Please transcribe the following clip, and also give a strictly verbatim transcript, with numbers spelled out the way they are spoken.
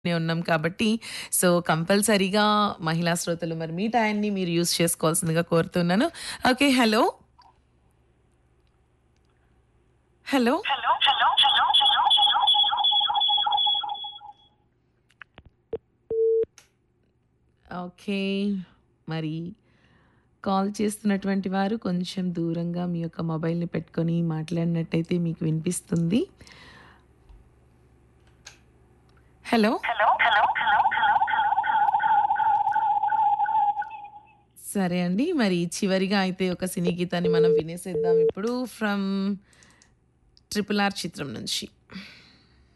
నే ఉన్నాం కాబట్టి, సో, కంపల్సరీగా మహిళా శ్రోతలు మరి మీ టయాన్ని మీరు యూజ్ చేసుకోవాల్సిందిగా కోరుతున్నాను. ఓకే. హలో! హలో! ఓకే. మరి కాల్ చేస్తున్నటువంటి వారు కొంచెం దూరంగా మీ యొక్క మొబైల్‌ని పెట్టుకొని మాట్లాడినట్టయితే మీకు వినిపిస్తుంది. హలో! సరే అండి. మరి చివరిగా అయితే ఒక సినీ గీతాన్ని మనం వినేసేద్దాం ఇప్పుడు ఫ్రమ్ 'ట్రిపుల్ ఆర్' చిత్రం నుంచి.